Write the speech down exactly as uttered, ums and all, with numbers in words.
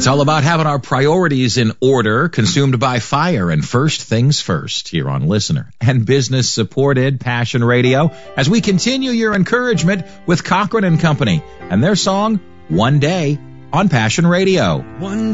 It's all about having our priorities in order, consumed by fire, and first things first here on Listener and business-supported Passion Radio as we continue your encouragement with Cochran and Company and their song, One Day, on Passion Radio. One